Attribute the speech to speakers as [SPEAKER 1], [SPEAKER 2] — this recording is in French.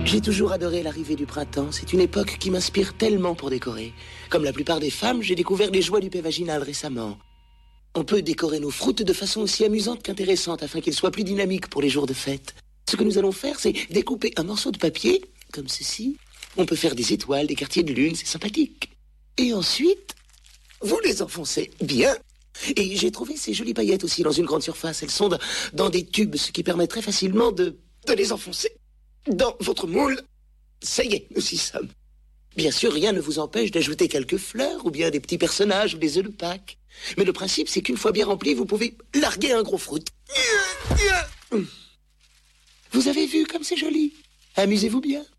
[SPEAKER 1] J'ai toujours adoré l'arrivée du printemps. C'est une époque qui m'inspire tellement pour décorer. Comme la plupart des femmes, j'ai découvert les joies du paix vaginal récemment. On peut décorer nos fruits de façon aussi amusante qu'intéressante afin qu'ils soient plus dynamiques pour les jours de fête. Ce que nous allons faire, c'est découper un morceau de papier, comme ceci. On peut faire des étoiles, des quartiers de lune, c'est sympathique. Et ensuite, vous les enfoncez bien. Et j'ai trouvé ces jolies paillettes aussi dans une grande surface. Elles sont dans des tubes, ce qui permettrait facilement de les enfoncer dans votre moule. Ça y est, nous y sommes. Bien sûr, rien ne vous empêche d'ajouter quelques fleurs ou bien des petits personnages ou des œufs de Pâques. Mais le principe, c'est qu'une fois bien rempli, vous pouvez larguer un gros fruit. Vous avez vu comme c'est joli. Amusez-vous bien.